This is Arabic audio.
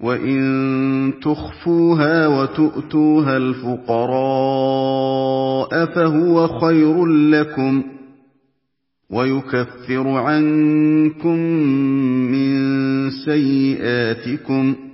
وَإِن تُخْفُوهَا وَتُؤْتُوهَا الْفُقَرَاءَ فَهُوَ خَيْرٌ لَّكُمْ وَيُكَفِّرُ عَنكُم مِّن سَيِّئَاتِكُمْ